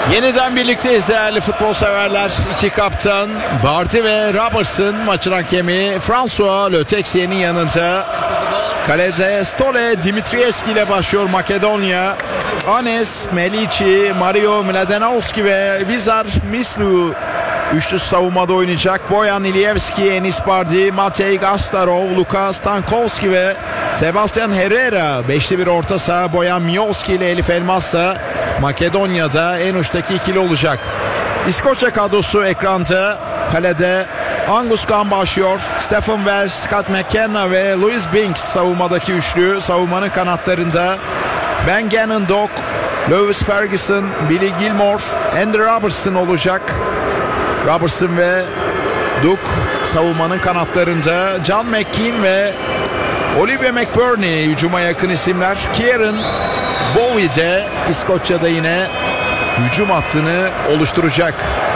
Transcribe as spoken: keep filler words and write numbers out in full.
Yeniden birlikteyiz değerli futbol severler. İki kaptan Barty ve Robertson maçın hakemi François Le Texier'in yanında. Kalede Stole Dimitrievski ile başlıyor Makedonya. Anes, Melici, Mario Mladenovski ve Vizar Mislu üçlü savunmada oynayacak. Bojan Ilievski, Enis Bardi, Matej Gastarov, Luka Stankovski ve Sebastian Herrera. Beşli bir orta saha. Bojan Miovski ile Elif Elmas'la Makedonya'da en uçtaki ikili olacak. İskoçya kadrosu ekranda. Kalede Angus Gunn başlıyor. Stephen Welsh, Scott McKenna ve Louis Binks savunmadaki üçlü. Savunmanın kanatlarında Ben Gannon Dock, Lewis Ferguson, Billy Gilmore, Andy Robertson olacak. Robertson ve Duke savunmanın kanatlarında. John McKean ve Olivia McBurney hücuma yakın isimler. Kieran Bowie de İskoçya'da yine hücum hattını oluşturacak.